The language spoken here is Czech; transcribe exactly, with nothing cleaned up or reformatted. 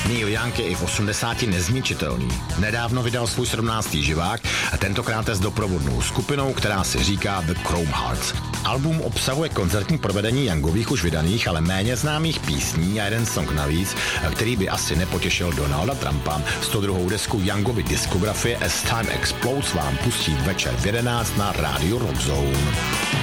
Neil Young je i v osmdesáti nezničitelný. Nedávno vydal svůj sedmnáctý živák a tentokrát s doprovodnou skupinou, která si říká The Chrome Hearts. Album obsahuje koncertní provedení Youngových už vydaných, ale méně známých písní a jeden song navíc, který by asi nepotěšil Donalda Trumpa. sto druhou desku Youngovy diskografie As Time Explodes vám pustí večer v jedenáct na rádiu Rock Zone.